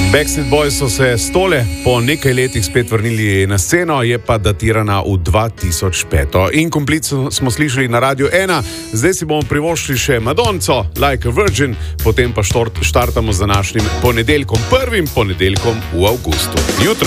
Backstreet Boys so se stole po nekaj letih spet vrnili na sceno, je pa datirana v 2005. In Komplico smo slišali na Radiu 1, zdaj si bomo privoščili še Madonco, Like a Virgin, potem pa štartamo z današnjim ponedeljkom, prvim ponedeljkom v avgustu. Jutro.